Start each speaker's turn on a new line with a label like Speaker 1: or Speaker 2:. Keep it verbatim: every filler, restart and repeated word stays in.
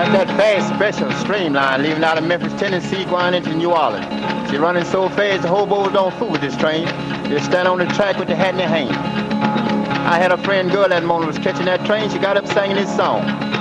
Speaker 1: Got that fast special streamline leaving out of Memphis, Tennessee, going into New Orleans. She running so fast the hobos don't fool with this train. They stand on the track with the hat in their hand. I had a friend girl that morning was catching that train. She got up singing this song.